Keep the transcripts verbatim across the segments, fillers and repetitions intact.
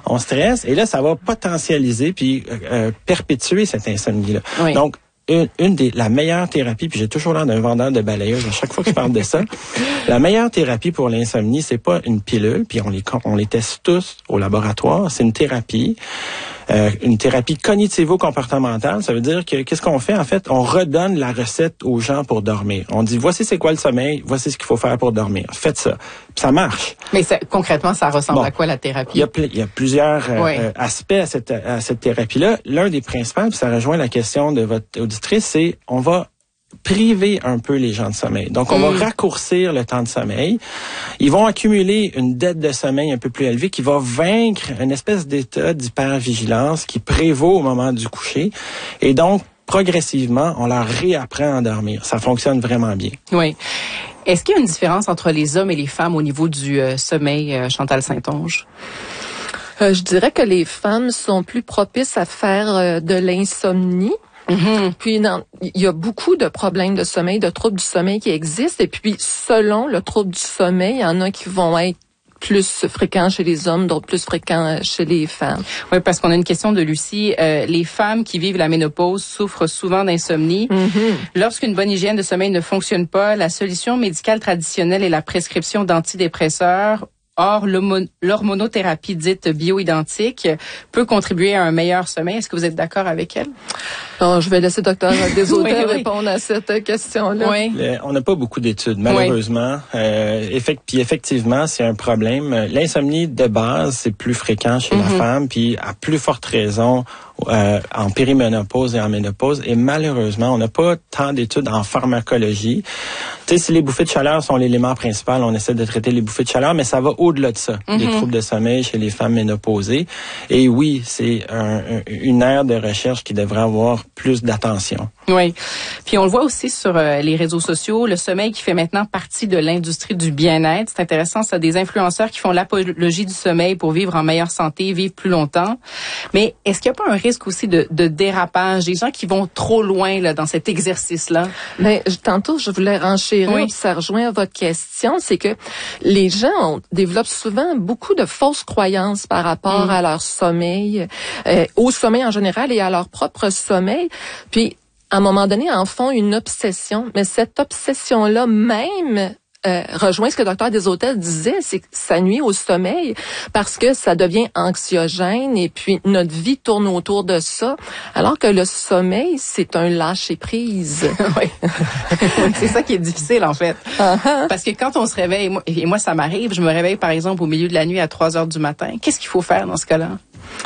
on stresse, et là, ça va potentialiser puis euh, perpétuer cette insomnie-là. Oui. Donc, Une, une des la meilleure thérapie, puis j'ai toujours l'air d'un vendeur de balayeuse à chaque fois que je parle de ça. La meilleure thérapie pour l'insomnie, c'est pas une pilule, puis on les on les teste tous au laboratoire. C'est une thérapie, euh, une thérapie cognitivo-comportementale. Ça veut dire que qu'est-ce qu'on fait en fait? On redonne la recette aux gens pour dormir. On dit voici c'est quoi le sommeil, voici ce qu'il faut faire pour dormir. Faites ça, puis ça marche. Mais ça, concrètement, ça ressemble bon, à quoi la thérapie? Il y a, il y a plusieurs euh, oui. euh, aspects à cette à cette thérapie-là. L'un des principaux, puis ça rejoint la question de votre auditrice, c'est on va priver un peu les gens de sommeil. Donc, on mmh. va raccourcir le temps de sommeil. Ils vont accumuler une dette de sommeil un peu plus élevée qui va vaincre une espèce d'état d'hypervigilance qui prévaut au moment du coucher. Et donc, progressivement, on leur réapprend à dormir. Ça fonctionne vraiment bien. Oui. Est-ce qu'il y a une différence entre les hommes et les femmes au niveau du euh, sommeil, euh, Chantal Saint-Onge? Euh, je dirais que les femmes sont plus propices à faire euh, de l'insomnie. Mm-hmm. Puis il y a beaucoup de problèmes de sommeil, de troubles du sommeil qui existent. Et puis selon le trouble du sommeil, il y en a qui vont être plus fréquents chez les hommes, d'autres plus fréquents chez les femmes. Oui, parce qu'on a une question de Lucie. Euh, les femmes qui vivent la ménopause souffrent souvent d'insomnie. Mm-hmm. Lorsqu'une bonne hygiène de sommeil ne fonctionne pas, la solution médicale traditionnelle est la prescription d'antidépresseurs. Or, l'hormonothérapie dite bioidentique peut contribuer à un meilleur sommeil. Est-ce que vous êtes d'accord avec elle? Non, je vais laisser Docteur Desautels oui, oui. répondre à cette question-là. Oui. Le, on n'a pas beaucoup d'études, malheureusement. Oui. Euh, effect, puis effectivement, c'est un problème. L'insomnie de base, c'est plus fréquent chez mm-hmm. la femme, puis à plus forte raison euh, en périménopause et en ménopause. Et malheureusement, on n'a pas tant d'études en pharmacologie. Tu sais, si les bouffées de chaleur sont l'élément principal, on essaie de traiter les bouffées de chaleur, mais ça va au-delà de ça, mm-hmm. les troubles de sommeil chez les femmes ménopausées. Et oui, c'est un, un, une aire de recherche qui devrait avoir plus d'attention. Oui. Puis on le voit aussi sur euh, les réseaux sociaux, le sommeil qui fait maintenant partie de l'industrie du bien-être. C'est intéressant, ça, des influenceurs qui font l'apologie du sommeil pour vivre en meilleure santé, vivre plus longtemps. Mais est-ce qu'il n'y a pas un risque aussi de, de dérapage, des gens qui vont trop loin là, dans cet exercice-là? Ben, tantôt, je voulais renchérir, oui. puis ça rejoint à votre question, c'est que les gens ont, développent souvent beaucoup de fausses croyances par rapport mmh. à leur sommeil, euh, au sommeil en général et à leur propre sommeil. Puis, à un moment donné, en font une obsession. Mais cette obsession-là même euh, rejoint ce que le docteur Desautels disait, c'est que ça nuit au sommeil parce que ça devient anxiogène et puis notre vie tourne autour de ça. Alors que le sommeil, c'est un lâcher-prise. Oui. C'est ça qui est difficile, en fait. Uh-huh. Parce que quand on se réveille, moi, et moi, ça m'arrive, je me réveille, par exemple, au milieu de la nuit à trois heures du matin. Qu'est-ce qu'il faut faire dans ce cas-là?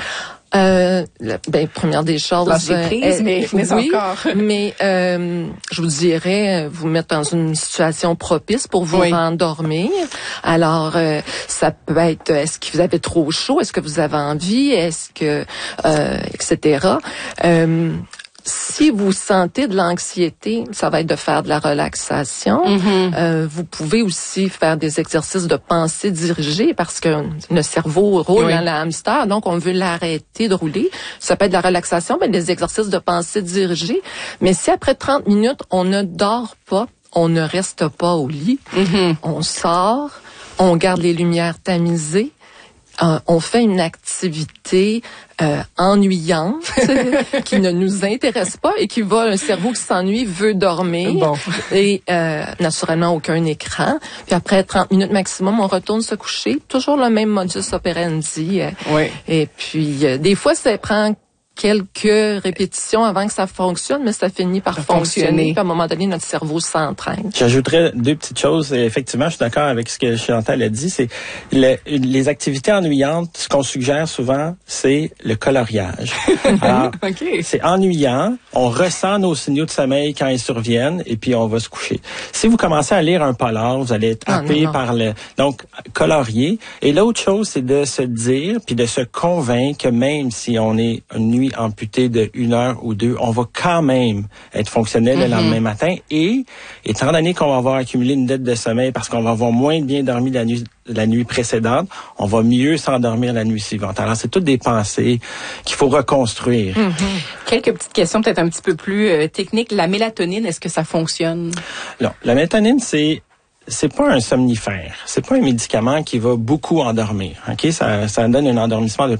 Euh, ben première des choses, lâcher prise, euh, mais, mais oui, encore. mais euh, je vous dirais vous mettre dans une situation propice pour vous oui. rendormir. Alors euh, ça peut être est-ce que vous avez trop chaud, est-ce que vous avez envie, est-ce que euh, et cetera. Euh, Si vous sentez de l'anxiété, ça va être de faire de la relaxation. Mm-hmm. Euh, vous pouvez aussi faire des exercices de pensée dirigée parce que le cerveau roule oui. dans le hamster, donc on veut l'arrêter de rouler. Ça peut être de la relaxation, mais des exercices de pensée dirigée. Mais si après trente minutes, on ne dort pas, on ne reste pas au lit, mm-hmm. on sort, on garde les lumières tamisées, Euh, on fait une activité euh, ennuyante qui ne nous intéresse pas et qui va, un cerveau qui s'ennuie veut dormir. Bon. Et euh, naturellement, aucun écran. Puis après trente minutes maximum, on retourne se coucher. Toujours le même modus operandi. Euh, oui. Et puis, euh, des fois, ça prend quelques répétitions avant que ça fonctionne, mais ça finit par ça fonctionner. Puis à un moment donné, notre cerveau s'entraîne. J'ajouterais deux petites choses. Et effectivement, je suis d'accord avec ce que Chantal a dit. C'est le, les activités ennuyantes. Ce qu'on suggère souvent, c'est le coloriage. Alors, okay. c'est ennuyant. On ressent nos signaux de sommeil quand ils surviennent, et puis on va se coucher. Si vous commencez à lire un polar, vous allez être happé par le donc colorier. Et l'autre chose, c'est de se dire puis de se convaincre que même si on est une nuit amputée de une heure ou deux, on va quand même être fonctionnel mm-hmm. le lendemain matin. Et étant donné qu'on va avoir accumulé une dette de sommeil parce qu'on va avoir moins bien dormi la nuit, la nuit précédente, on va mieux s'endormir la nuit suivante. Alors, c'est toutes des pensées qu'il faut reconstruire. Mm-hmm. Quelques petites questions peut-être un petit peu plus euh, techniques. La mélatonine, est-ce que ça fonctionne? Non. La mélatonine, c'est c'est pas un somnifère. C'est pas un médicament qui va beaucoup endormir. OK? Ça, ça donne un endormissement de